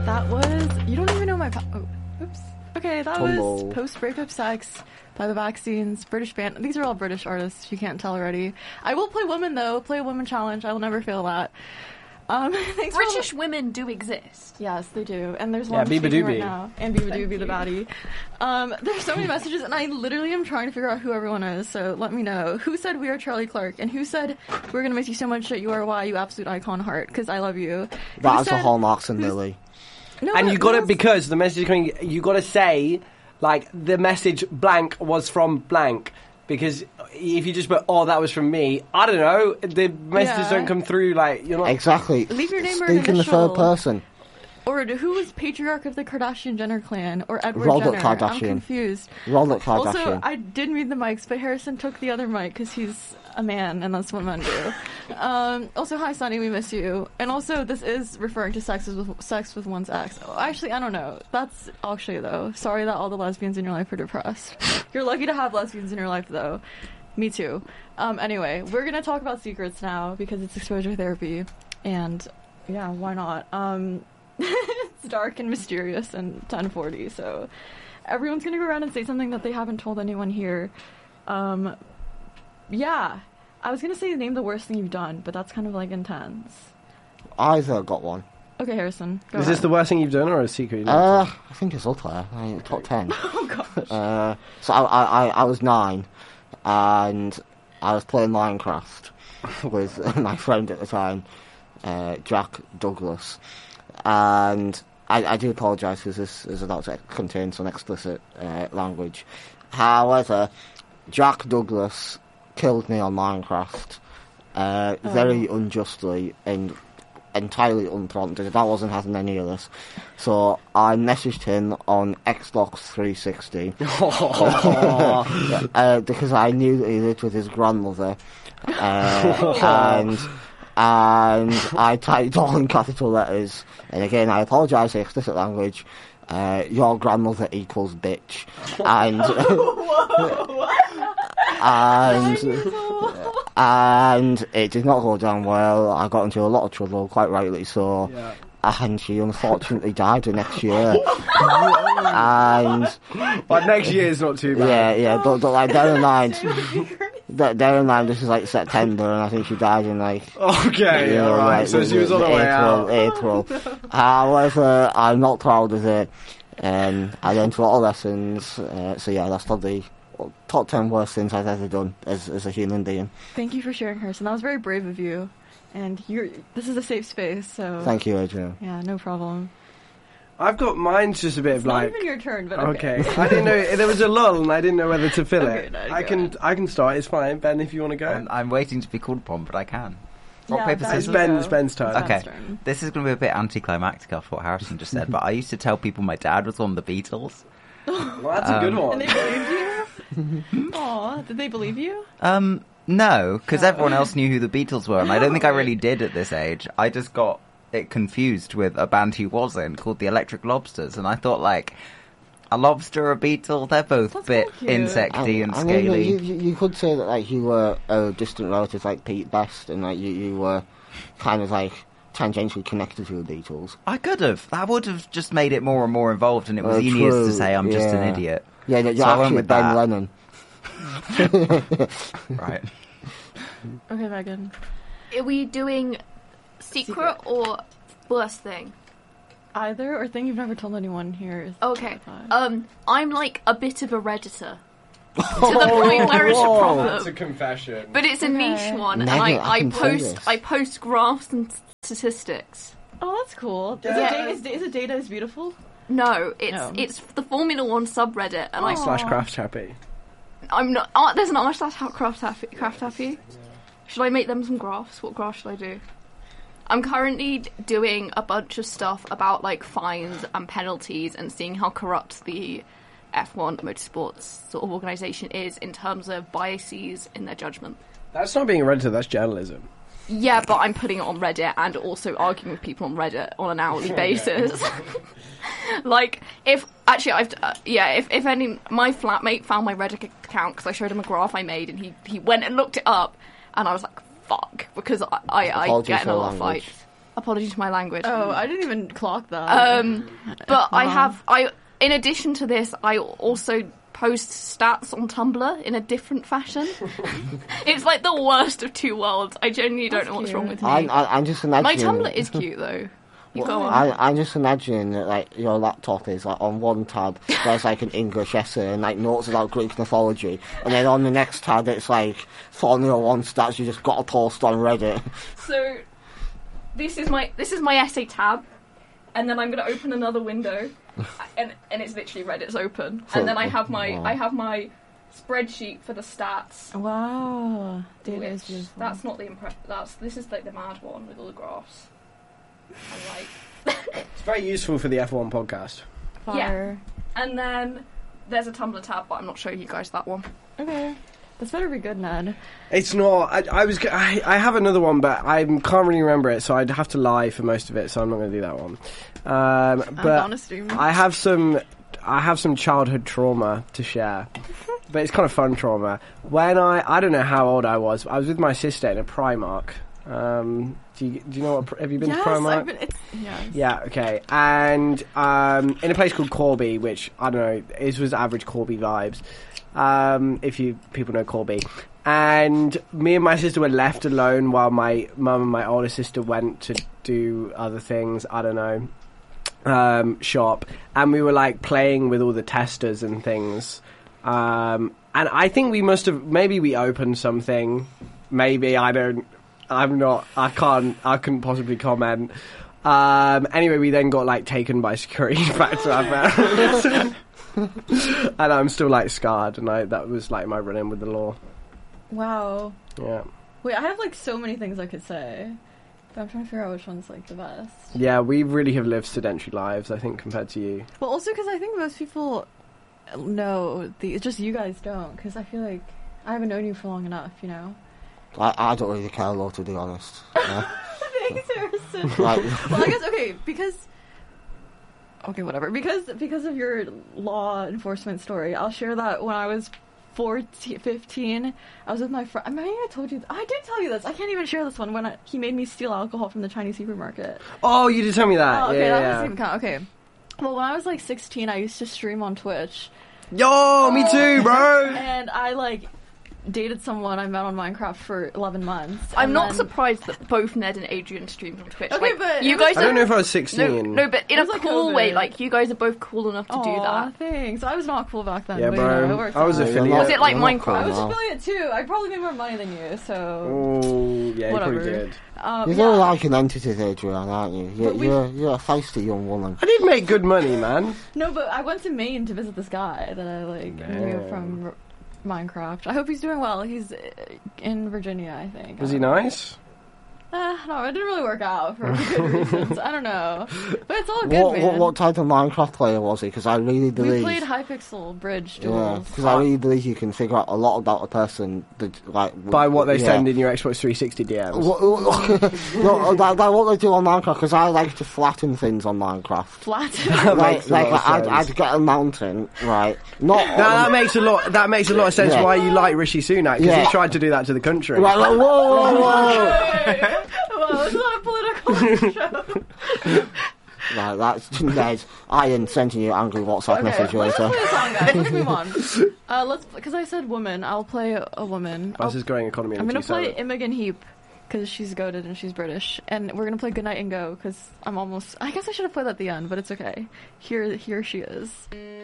That was... You don't even know my... oops. Okay, that Tumble. was Post-Breakup Sex by The Vaccines, British band. These are all British artists, if you can't tell already. I will play women, though. Play a women challenge. I will never fail that. Thanks British women do exist. Yes, they do. And there's one speaking right now. And Biba Doobie the baddie. There's so many messages, and I literally am trying to figure out who everyone is, so let me know. Who said we are Charlie Clark? And who said we're going to miss you so much that you are why, you absolute icon heart? Because I love you. That's a hallmarks and Lily. No, and you got it because the message is coming. You got to say, like, the message blank was from blank. Because if you just put, oh, that was from me, I don't know, the messages don't come through, like, you're not... Exactly. Leave your name or Speak in the third person. Or who was patriarch of the Kardashian-Jenner clan? Or Edward Robert Jenner? Kardashian. I'm confused. Robert Kardashian. Also, I did read the mics, but Harrison took the other mic because he's a man, and that's what men do. Also, hi, Sonny, we miss you. And also, this is referring to sex with one's ex. Oh, actually, I don't know. That's actually, though. Sorry that all the lesbians in your life are depressed. You're lucky to have lesbians in your life, though. Me too. Anyway, we're going to talk about secrets now because it's exposure therapy. And, yeah, why not? It's dark and mysterious and 1040, so everyone's going to go around and say something that they haven't told anyone here. Yeah. I was going to say name the worst thing you've done, but that's kind of, like, intense. Either got one. Okay, Harrison, go Is ahead. this the worst thing you've done or a secret? I think it's up there. I mean, top 10. Oh, gosh. So I was 9, and I was playing Minecraft with my friend at the time, Jack Douglas, and I do apologise because this is about to contain some explicit language. However, Jack Douglas killed me on Minecraft very unjustly and entirely unprompted. I wasn't having any of this. So I messaged him on Xbox 360 because I knew that he lived with his grandmother, and I typed all in capital letters, and again I apologise for explicit language, your grandmother equals bitch, and it did not go down well. I got into a lot of trouble, quite rightly so. Yeah. And she unfortunately died the next year. But next year is not too bad. Yeah. But like, bear in mind, this is like September, and I think she died in like. Okay, alright. Like, so she was on her way out. April. However, I'm not proud of it. I learned a lot of lessons. So yeah, that's probably top 10 worst things I've ever done as a human being. Thank you for sharing, Harrison. That was very brave of you. And this is a safe space, so... Thank you, Adrian. Yeah, no problem. I've got mine's just a bit It's of not like... even your turn, but okay. I didn't know... There was a lull and I didn't know whether to fill Okay, it. no, I can start, it's fine. Ben, if you want to go. I'm waiting to be called upon, but I can. Rock, Yeah, paper, Ben, It's scissors. Ben's turn. Ben's Okay, turn. this is going to be a bit anticlimactic after what Harrison just said, but I used to tell people my dad was on the Beatles. Well, that's a good And one. they believed you? Aw, did they believe you? No, because everyone else knew who the Beatles were, and I don't think I really did at this age. I just got it confused with a band he was in called the Electric Lobsters, and I thought, like, a lobster, a beetle, they're both a That's bit so cute. insecty and I scaly. mean, you could say that like you were a distant relative like Pete Best, and like you were kind of like tangentially connected to the Beatles. I could have. That would have just made it more and more involved, and it was easier True, to say I'm just an yeah. idiot. Yeah, you're So I went actually with Ben that. Lennon. Right. Okay, Megan. Are we doing secret or worst thing? Either or thing you've never told anyone here is... Okay. fine. I'm like a bit of a Redditor. To the point where it's a That's a problem. confession. But it's a niche one, and Never, I I can say this. post graphs and statistics. Oh, that's cool. Yeah. Is it Data is Beautiful? No, No. it's the Formula One subreddit, and / craft happy. I'm not. There's an r / craft happy. Should I make them some graphs? What graphs should I do? I'm currently doing a bunch of stuff about like fines and penalties and seeing how corrupt the F1 motorsports sort of organisation is in terms of biases in their judgment. That's not being a Redditor, that's journalism. Yeah, but I'm putting it on Reddit and also arguing with people on Reddit on an hourly basis. Like, if any, my flatmate found my Reddit account because I showed him a graph I made, and he went and looked it up, and I was like, fuck, because I Apologies get in for a lot of language. fights. Apologies to my language. Oh, I didn't even clock that. But in addition to this, I also post stats on Tumblr in a different fashion. It's like the worst of two worlds. I genuinely don't know what's wrong with me. I'm just imagining. My Tumblr is cute though. You go on. I'm just imagining that like your laptop is like on one tab there's like an English essay and like notes about Greek mythology, and then on the next tab it's like Formula One stats you just got a post on Reddit. So this is my essay tab, and then I'm going to open another window, and it's literally Reddit's open, and then I have my spreadsheet for the stats. Wow, data is beautiful. That's not the this is like the mad one with all the graphs. And like It's very useful for the F1 podcast. Fire. Yeah. And then there's a Tumblr tab, but I'm not showing you guys that one. Okay. This better be good, Ned. It's not. I have another one, but I can't really remember it, so I'd have to lie for most of it. So I'm not going to do that one. But on a stream. I have some childhood trauma to share, but it's kind of fun trauma. When I don't know how old I was with my sister in a Primark. Do you know what? Have you been to Primark? Yeah, okay. And in a place called Corby, which I don't know, it was average Corby vibes. If people know Corby. And me and my sister were left alone while my mum and my older sister went to do other things. I don't know, shop. And we were like playing with all the testers and things. And I think maybe we opened something. Maybe I couldn't possibly comment. Anyway, we then got like taken by security back to our parents. And I'm still like scarred, and that was like my run-in with the law. Wow. Yeah. Wait, I have like so many things I could say, but I'm trying to figure out which one's like the best. Yeah, we really have lived sedentary lives, I think, compared to you. Well, also because I think most people know it's just you guys don't, because I feel like I haven't known you for long enough, you know? I don't really care a lot, to be honest. Thanks, Harrison. Like, well, I guess okay, whatever. Because of your law enforcement story, I'll share that when I was 15. I was with my friend. I mean, I told you. I did tell you this. I can't even share this one. When he made me steal alcohol from the Chinese supermarket. Oh, you did tell me that. Oh, okay, yeah, that yeah. doesn't even count. Okay. Well, when I was like 16, I used to stream on Twitch. Yo, me too, bro. And I like dated someone I met on Minecraft for 11 months. I'm not surprised that both Ned and Adrian streamed on Twitch. Okay, like, but you guys I don't know if I was 16. No, but in a like cool COVID. way. Like, you guys are both cool enough to do that. Thanks. I was not cool back then. Yeah, but, you know, it bro. worked I was out. affiliate. Was it like You're not Minecraft? cool I was now. affiliate too. I probably made more money than you, so Oh, yeah, you whatever. probably did. You're yeah. like an entity, Adrian, aren't you? You're a feisty young woman. I did make good money, man. No, but I went to Maine to visit this guy that I like knew from Minecraft. I hope he's doing well. He's in Virginia, I think. Was he nice? No, it didn't really work out for good reasons. I don't know, but it's all good, man. What type of Minecraft player was he? Because I really believe... We played Hypixel Bridge Yeah, duels. because I really believe you can figure out a lot about a person By what they yeah. send in your Xbox 360 DMs. No, what they do on Minecraft, because I like to flatten things on Minecraft. Flat. I'd get a mountain, right? That makes a lot of sense Yeah. why you like Rishi Sunak, because Yeah. he tried to do that to the country. Right, like, whoa. Well, it's not a political show. Right, that's Ned. Ian sending you angry WhatsApp message let's later. play a song, guys. Let's move on. Because I said woman, I'll play a woman. Buzz's growing economy. I'm gonna play Imogen Heap because she's goated and she's British, and we're gonna play Goodnight and Go because I guess I should have played that at the end, but it's okay. Here she is.